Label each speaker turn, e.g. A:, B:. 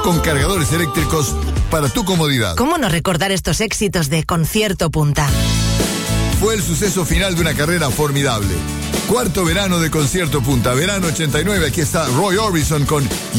A: con cargadores eléctricos para tu comodidad.
B: ¿Cómo no recordar estos éxitos de Concierto Punta?
A: Fue el suceso final de una carrera formidable. Cuarto verano de Concierto Punta, verano 89. Aquí está Roy Orbison con